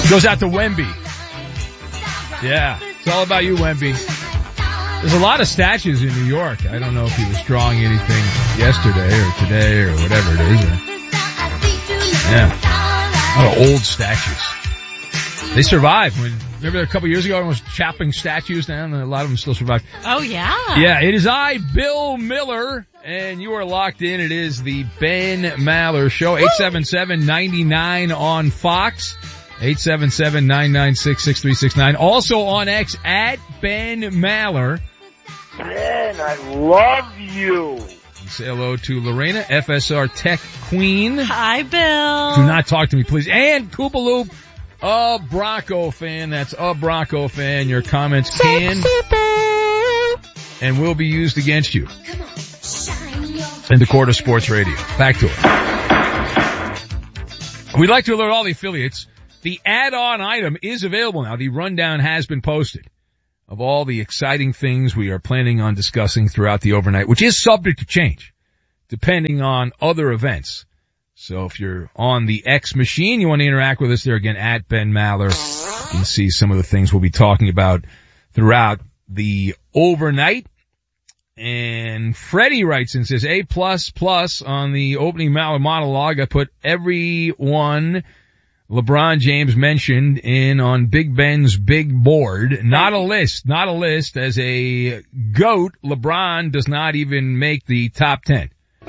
Goes out to Wemby. Yeah, it's all about you, Wemby. There's a lot of statues in New York. I don't know if he was drawing anything yesterday or today or whatever it is. Yeah, a lot of old statues. They survived. Remember a couple years ago I was chopping statues down, and a lot of them still survived. Oh, yeah. Yeah, it is I, Bill Miller, and you are locked in. It is the Ben Maller Show, 877-99 on Fox. 877-996-6369. Also on X, at Ben Maller. Ben, I love you. Say hello to Lorena, FSR Tech Queen. Hi, Bill. Do not talk to me, please. And Koopaloop, a Bronco fan. That's a Bronco fan. Your comments can and will be used against you in the court of sports radio. Back to it. We'd like to alert all the affiliates. The add-on item is available now. The rundown has been posted of all the exciting things we are planning on discussing throughout the overnight, which is subject to change depending on other events. So if you're on the X machine, you want to interact with us there again at Ben Maller. You can see some of the things we'll be talking about throughout the overnight. And Freddie writes and says, A++ on the opening Maller monologue. I put everyone LeBron James mentioned in on Big Ben's big board. Not a list. As a GOAT, LeBron does not even make the top 10.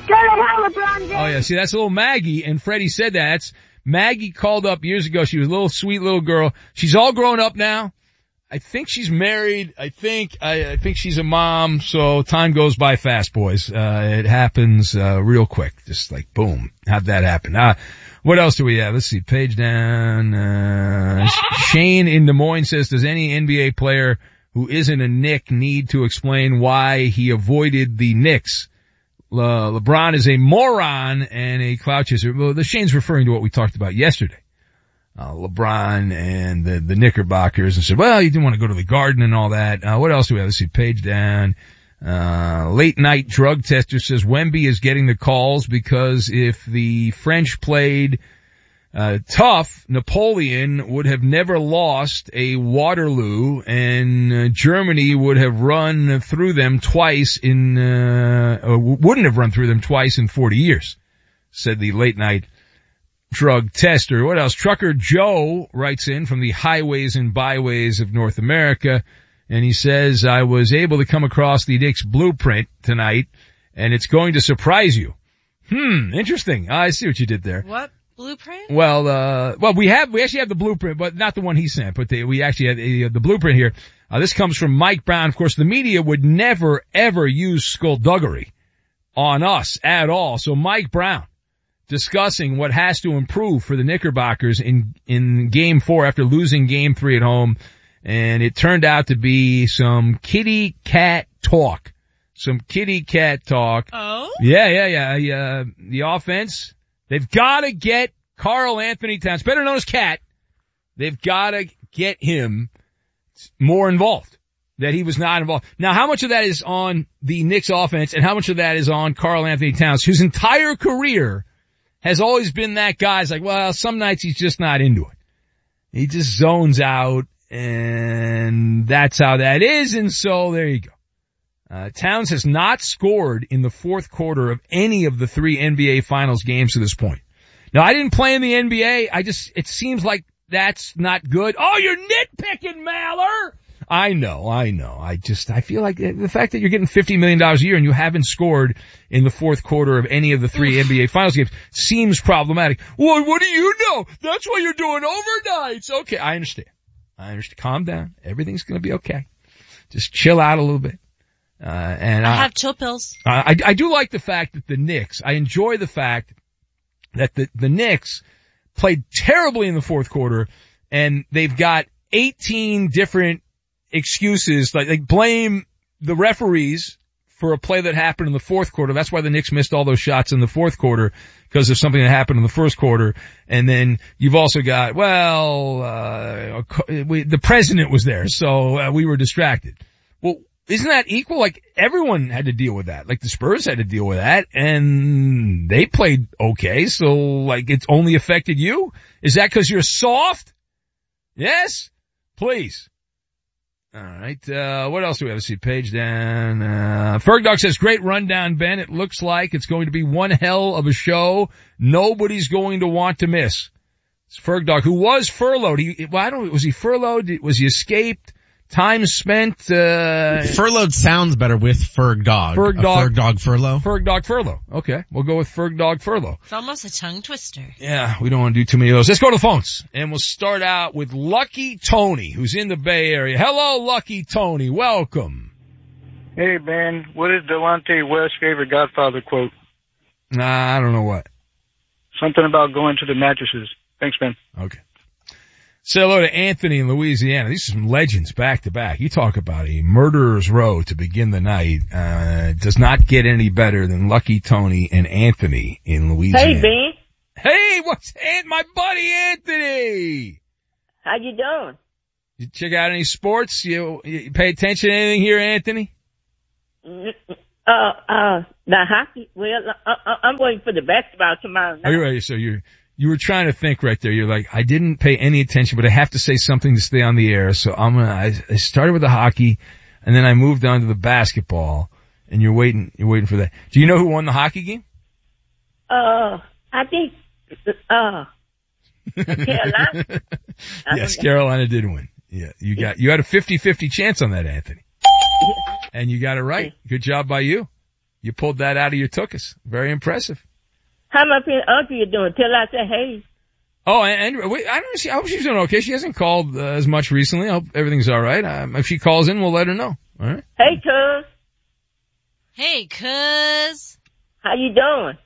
Oh yeah, see that's a little Maggie, and Freddie said that. Maggie called up years ago. She was a little sweet little girl. She's all grown up now. I think she's married. I think she's a mom. So time goes by fast, boys. It happens real quick. Just like boom. How'd that happen? What else do we have? Let's see. Page down. Shane in Des Moines says, does any NBA player who isn't a Knick need to explain why he avoided the Knicks? LeBron is a moron and a clout chaser. Well, the Shane's referring to what we talked about yesterday. LeBron and the Knickerbockers, and said, well, you didn't want to go to the Garden and all that. What else do we have? Let's see. Page down. Late night drug tester says Wemby is getting the calls because if the French played tough, Napoleon would have never lost a Waterloo, and Germany would have run through them twice wouldn't have run through them twice in 40 years, said the late night drug tester. What else? Trucker Joe writes in from the highways and byways of North America, and he says, I was able to come across the Knicks blueprint tonight, and it's going to surprise you. Interesting. I see what you did there. What blueprint? Well, we actually have the blueprint, but not the one he sent, but we actually have the blueprint here. This comes from Mike Brown. Of course, the media would never, ever use skullduggery on us at all. So Mike Brown discussing what has to improve for the Knickerbockers in Game 4 after losing Game 3 at home. And it turned out to be some kitty cat talk. Oh? Yeah. The offense, they've got to get Karl Anthony Towns, better known as Cat. They've got to get him more involved, that he was not involved. Now, how much of that is on the Knicks offense and how much of that is on Karl Anthony Towns, whose entire career has always been that guy. It's like, well, some nights he's just not into it. He just zones out, and that's how that is, and so there you go. Towns has not scored in the fourth quarter of any of the 3 NBA Finals games to this point. Now, I didn't play in the NBA. It seems like that's not good. Oh, you're nitpicking, Maller! I know. I feel like the fact that you're getting $50 million a year and you haven't scored in the fourth quarter of any of the 3 NBA Finals games seems problematic. Well, what do you know? That's why you're doing overnights. Okay, I understand. Calm down. Everything's gonna be okay. Just chill out a little bit. And I have chill pills. I do like the fact that the Knicks, I enjoy the fact that the Knicks played terribly in the fourth quarter, and they've got 18 different excuses, like blame the referees for a play that happened in the fourth quarter. That's why the Knicks missed all those shots in the fourth quarter, because of something that happened in the first quarter. And then you've also got, the president was there, so we were distracted. Well, isn't that equal? Like, everyone had to deal with that. Like, the Spurs had to deal with that, and they played okay, so, like, it's only affected you? Is that because you're soft? Yes? Please. All right. What else do we have? Let's see. Page down. Fergdog says, great rundown, Ben. It looks like it's going to be one hell of a show nobody's going to want to miss. It's Fergdog, who was furloughed. Was he furloughed? Was he escaped? Time spent, Furloughed sounds better with Fergdog. Fergdog furlough. Fergdog furlough. Okay. We'll go with Fergdog furlough. It's almost a tongue twister. Yeah, we don't want to do too many of those. Let's go to the phones. And we'll start out with Lucky Tony, who's in the Bay Area. Hello, Lucky Tony. Welcome. Hey, Ben, what is Delonte West's favorite Godfather quote? Nah, I don't know what. Something about going to the mattresses. Thanks, Ben. Okay. Say hello to Anthony in Louisiana. These are some legends back to back. You talk about a murderer's row to begin the night. Does not get any better than Lucky Tony and Anthony in Louisiana. Hey, Ben. Hey, my buddy Anthony? How you doing? You check out any sports? You pay attention to anything here, Anthony? The hockey. Well, I'm waiting for the basketball tomorrow night. Are you ready? So you were trying to think right there. You're like, I didn't pay any attention, but I have to say something to stay on the air. So I started with the hockey and then I moved on to the basketball and you're waiting for that. Do you know who won the hockey game? I think, Carolina. Yes, Carolina did win. Yeah, you had a 50-50 chance on that, Anthony. And you got it right. Good job by you. You pulled that out of your tuchus. Very impressive. How my uncle you doing? Tell her I said hey. Oh, and wait, I hope she's doing okay. She hasn't called as much recently. I hope everything's all right. If she calls in, we'll let her know. All right. Hey, cuz. Hey, cuz. How you doing?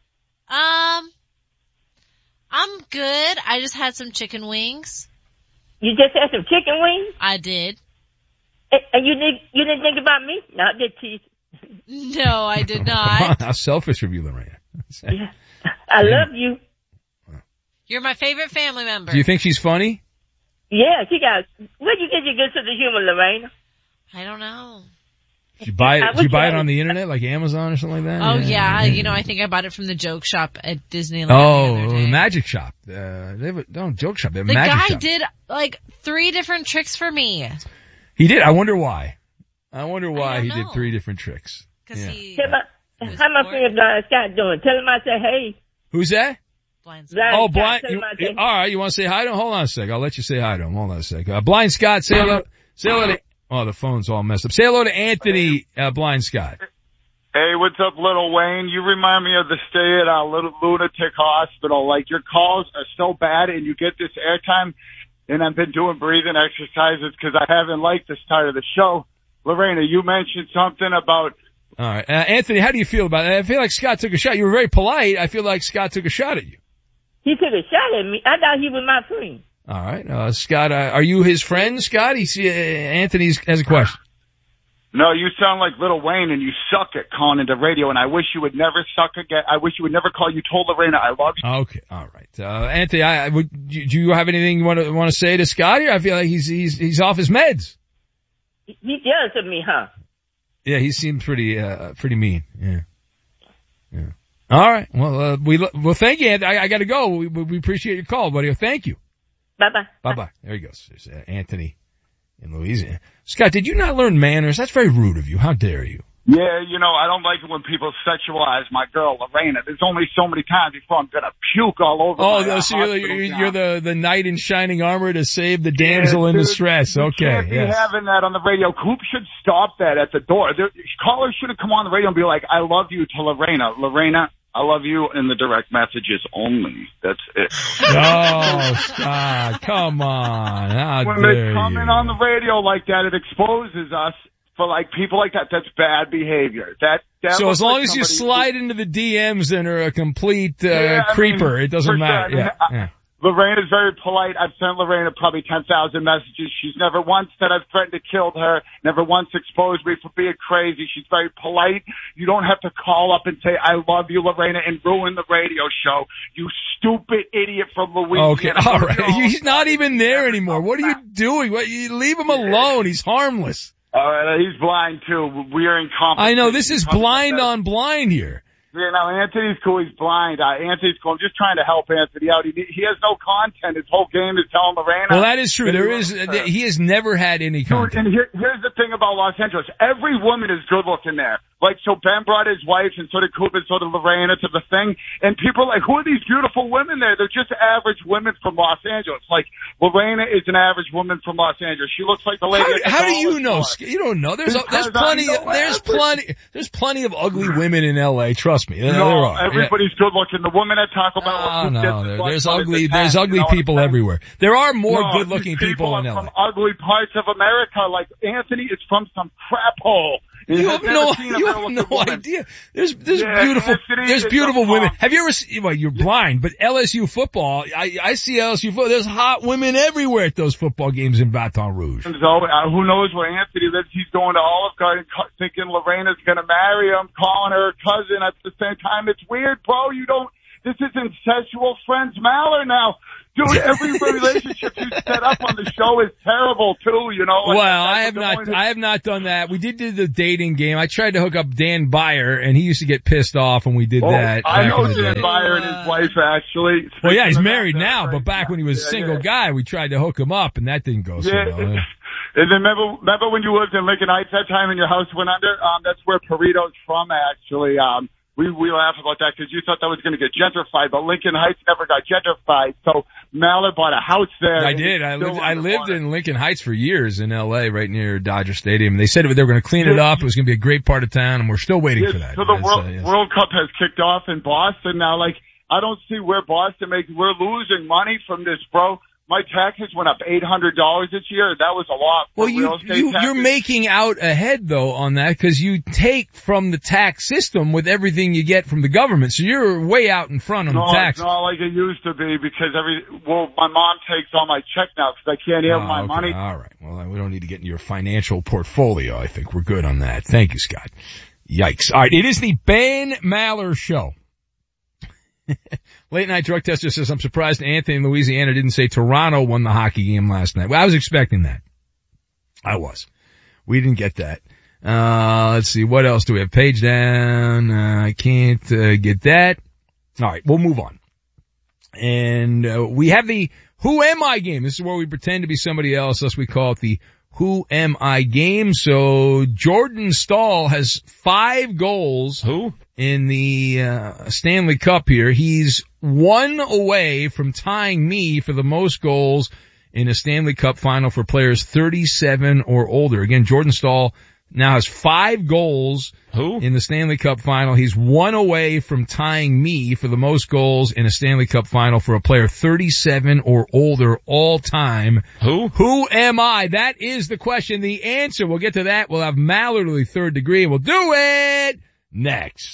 I'm good. I just had some chicken wings. You just had some chicken wings? I did. And you didn't think about me? No, I did tease. No, I did not. How selfish of you, Lorraine. Yeah. I love you. You're my favorite family member. Do you think she's funny? Yeah, she got. Where'd you get your good sense of humor, Lorraine? I don't know. Did you buy it on the internet, like Amazon or something like that? Oh yeah. I think I bought it from the joke shop at Disneyland. Oh, the magic shop. They have a joke shop. They have a magic shop. The guy did like 3 different tricks for me. He did. I wonder why. He did 3 different tricks. Cause how my friend Blind Scott doing? Tell him I said hey. Who's that? Blind Scott. Oh, Blind. All right, you want to say hi to him? Hold on a sec. I'll let you say hi to him. Hold on a sec. Blind Scott, say hello. Say hello to. Oh, the phone's all messed up. Say hello to Anthony, Blind Scott. Hey, what's up, Little Wayne? You remind me of the stay at a little lunatic hospital. Like, your calls are so bad and you get this airtime, and I've been doing breathing exercises because I haven't liked the start of the show. Lorena, you mentioned something about... All right. Anthony, how do you feel about it? I feel like Scott took a shot. You were very polite. I feel like Scott took a shot at you. He took a shot at me. I thought he was my friend. All right. Scott, are you his friend, Scott? Anthony has a question. No, you sound like Little Wayne and you suck at calling into radio, and I wish you would never suck again. I wish you would never call. You told Lorena I love you. Okay. All right. Anthony, do you have anything you want to say to Scott here? I feel like he's off his meds. He jealous of me, huh? Yeah, he seems pretty mean. Yeah. All right. Well, thank you. I got to go. We appreciate your call, buddy. Thank you. Bye-bye. Bye-bye. There he goes. There's Anthony in Louisiana. Scott, did you not learn manners? That's very rude of you. How dare you? Yeah, I don't like it when people sexualize my girl, Lorena. There's only so many times before I'm gonna puke all over my so you're the knight in shining armor to save the damsel in distress. Okay. Can't be having that on the radio. Coop should stop that at the door. Callers shouldn't come on the radio and be like, I love you to Lorena. Lorena, I love you in the direct messages only. That's it. Oh, Scott, come on. How when dare they come you. in on the radio like that, it exposes us. For like people like that, that's bad behavior. That so as long as you slide into the DMs and are a complete creeper, it doesn't matter. Yeah. Lorena's very polite. I've sent Lorena probably 10,000 messages. She's never once said I've threatened to kill her, never once exposed me for being crazy. She's very polite. You don't have to call up and say, I love you, Lorena, and ruin the radio show. You stupid idiot from Louisiana. Okay, all right. He's not even there anymore. What are you doing? You leave him alone. He's harmless. All right, he's blind too. We are in competition. I know, this is blind on blind here. Yeah, no, Anthony's cool. He's blind. Anthony's cool. I'm just trying to help Anthony out. He has no content. His whole game is telling Lorena. Well, that is true. He has never had any content. Dude, and here's the thing about Los Angeles. Every woman is good looking there. Like, so Ben brought his wife, and so did Coop, and so did Lorena to the thing. And people are like, who are these beautiful women there? They're just average women from Los Angeles. Like, Lorena is an average woman from Los Angeles. She looks like the lady. How do you know? You don't know. There's plenty of ugly women in L.A. Trust me. There are. Everybody's good looking. The woman at Taco Bell. There's ugly people everywhere. There are more good looking people in L.A. From ugly parts of America. Like Anthony is from some crap hole. You have no idea. There's beautiful women. Have you ever seen, well, you're blind, but LSU football, I see LSU football. There's hot women everywhere at those football games in Baton Rouge. So, who knows where Anthony lives? He's going to Olive Garden thinking Lorena's gonna marry him, calling her cousin at the same time. It's weird, bro. This is incestual friends Maller now. Dude, every relationship you set up on the show is terrible too, you know. Well, I have not done that. We did the dating game. I tried to hook up Dan Byer, and he used to get pissed off when we did that. I know Dan Byer and his wife, actually. Well, yeah, he's married now, but back when he was a single guy, we tried to hook him up, and that didn't go so well. And then remember when you lived in Lincoln Heights that time and your house went under? That's where Perito's from, actually. We laugh about that because you thought that was going to get gentrified, but Lincoln Heights never got gentrified. So Maller bought a house there. I did. I lived in Lincoln Heights for years in L.A., right near Dodger Stadium. They said they were going to clean it up. It was going to be a great part of town, and we're still waiting for that. So the World Cup has kicked off in Boston now. Like, I don't see where Boston we're losing money from this, bro. My taxes went up $800 this year. That was a lot. Well, you're making out ahead though on that because you take from the tax system with everything you get from the government. So you're way out in front on the tax. It's not like it used to be because my mom takes all my check now because I can't have my money. All right. Well, we don't need to get into your financial portfolio. I think we're good on that. Thank you, Scott. Yikes. All right. It is the Ben Maller Show. Late night drug tester says, I'm surprised Anthony in Louisiana didn't say Toronto won the hockey game last night. Well, I was expecting that. I was. We didn't get that. Let's see. What else do we have? Page down. I can't get that. All right. We'll move on. And we have the Who Am I game. This is where we pretend to be somebody else. Thus we call it the Who Am I game. So Jordan Staal has 5 goals. Who? In the Stanley Cup here. He's 1 away from tying me for the most goals in a Stanley Cup final for players 37 or older. Again, Jordan Staal now has 5 goals in the Stanley Cup final. He's 1 away from tying me for the most goals in a Stanley Cup final for a player 37 or older all time. Who am I? That is the question. The answer, we'll get to that. We'll have Maller to the 3rd degree. We'll do it next.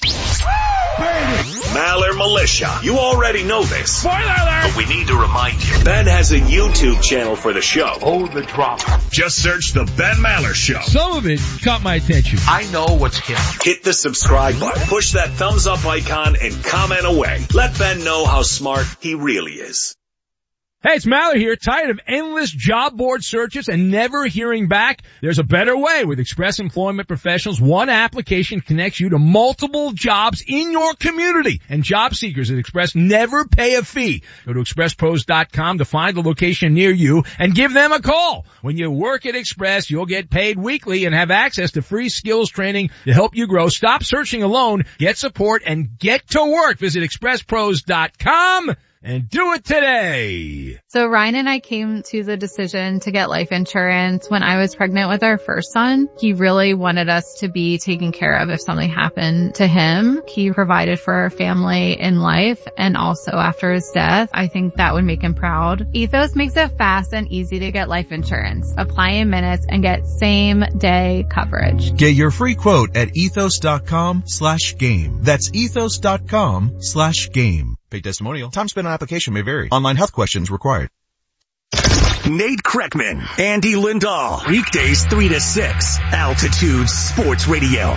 Maller Militia. You already know this. Spoiler alert! But we need to remind you. Ben has a YouTube channel for the show. Oh, the drop. Just search The Ben Maller Show. Some of it caught my attention. I know what's hip. Hit the subscribe button. Push that thumbs up icon and comment away. Let Ben know how smart he really is. Hey, it's Maller here. Tired of endless job board searches and never hearing back? There's a better way. With Express Employment Professionals, one application connects you to multiple jobs in your community. And job seekers at Express never pay a fee. Go to expresspros.com to find the location near you and give them a call. When you work at Express, you'll get paid weekly and have access to free skills training to help you grow. Stop searching alone. Get support and get to work. Visit expresspros.com. And do it today. So Ryan and I came to the decision to get life insurance when I was pregnant with our first son. He really wanted us to be taken care of if something happened to him. He provided for our family in life and also after his death. I think that would make him proud. Ethos makes it fast and easy to get life insurance. Apply in minutes and get same day coverage. Get your free quote at ethos.com/game. That's ethos.com/game. Paid testimonial. Time spent on application may vary. Online health questions required. Nate Kreckman, Andy Lindahl. Weekdays 3 to 6. Altitude Sports Radio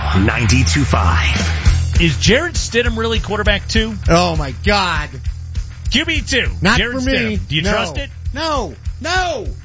92.5. Is Jarrett Stidham really quarterback 2? Oh my God. QB2. Not Jarrett for me. Stidham. Do you trust it? No.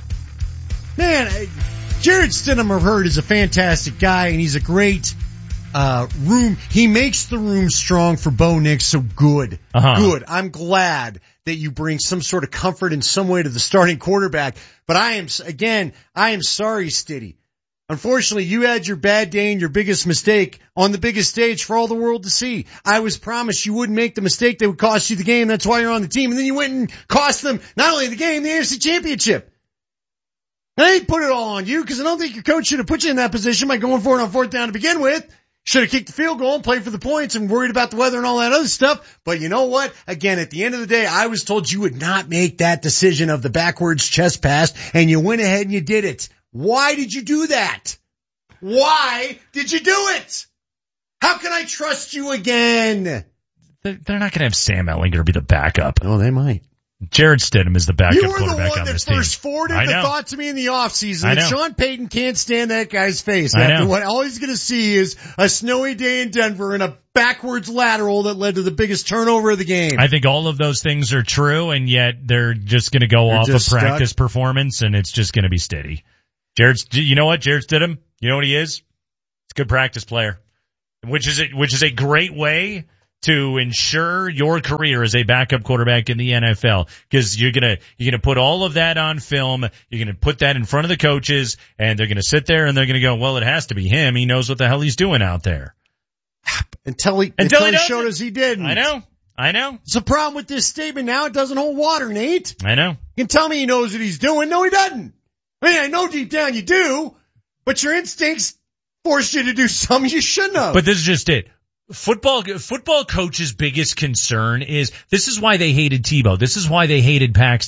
Man, Jarrett Stidham, I've heard, is a fantastic guy, and he's a great room. He makes the room strong for Bo Nix. So good. Good. I'm glad that you bring some sort of comfort in some way to the starting quarterback. But I am sorry, Stiddy. Unfortunately, you had your bad day and your biggest mistake on the biggest stage for all the world to see. I was promised you wouldn't make the mistake that would cost you the game. That's why you're on the team. And then you went and cost them not only the game, the AFC Championship. And I didn't put it all on you because I don't think your coach should have put you in that position by going for it on fourth down to begin with. Should have kicked the field goal and played for the points and worried about the weather and all that other stuff. But you know what? Again, at the end of the day, I was told you would not make that decision of the backwards chest pass, and you went ahead and you did it. Why did you do that? Why did you do it? How can I trust you again? They're not going to have Sam Ehlinger be the backup. Oh, they might. Jarrett Stidham is the backup quarterback on this team. You were the one that first forwarded the thought to me in the offseason that Sean Payton can't stand that guy's face. After what all he's going to see is a snowy day in Denver and a backwards lateral that led to the biggest turnover of the game. I think all of those things are true, and yet they're just going to go off of practice performance, and it's just going to be steady. You know what? Jarrett Stidham, you know what he is? He's a good practice player, which is a great way to ensure your career as a backup quarterback in the NFL, because you're gonna put all of that on film. You're gonna put that in front of the coaches, and they're gonna sit there and they're gonna go, well, it has to be him. He knows what the hell he's doing out there. Until he showed us he didn't. I know. It's a problem with this statement now. It doesn't hold water, Nate. I know. You can tell me he knows what he's doing. No, he doesn't. I mean, I know deep down you do, but your instincts forced you to do something you shouldn't have. But this is just it. Football coach's biggest concern is, this is why they hated Tebow. This is why they hated Paxton.